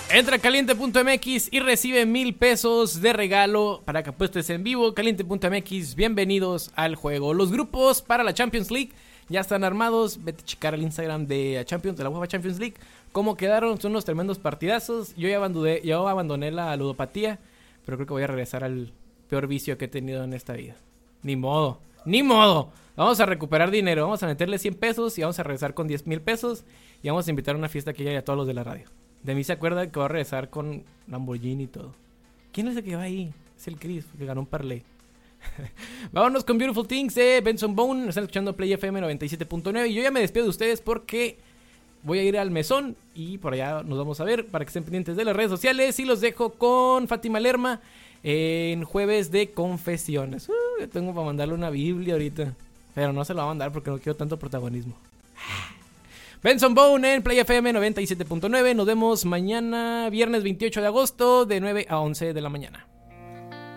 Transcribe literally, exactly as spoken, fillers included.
Entra a caliente punto m x y recibe mil pesos de regalo para que apuestes en vivo. caliente punto m x, bienvenidos al juego. Los grupos para la Champions League ya están armados. Vete a checar el Instagram de Champions, de la UEFA Champions League. Cómo quedaron, son unos tremendos partidazos. Yo ya abandoné, yo abandoné la ludopatía, pero creo que voy a regresar al peor vicio que he tenido en esta vida. Ni modo, ni modo. Vamos a recuperar dinero, vamos a meterle cien pesos y vamos a regresar con diez mil pesos. Y vamos a invitar a una fiesta que haya a todos los de la radio. De mí se acuerda que va a regresar con Lamborghini y todo. ¿Quién es el que va ahí? Es el Chris, que ganó un parlay. Vámonos con Beautiful Things de Benson Boone. Están escuchando Play F M noventa y siete punto nueve. Y yo ya me despido de ustedes porque voy a ir al mesón y por allá nos vamos a ver para que estén pendientes de las redes sociales. Y los dejo con Fátima Lerma en Jueves de Confesiones. Uh, yo tengo para mandarle una Biblia ahorita, pero no se la va a mandar porque no quiero tanto protagonismo. Benson Boone en Play F M noventa y siete punto nueve. Nos vemos mañana, viernes veintiocho de agosto, de nueve a once de la mañana.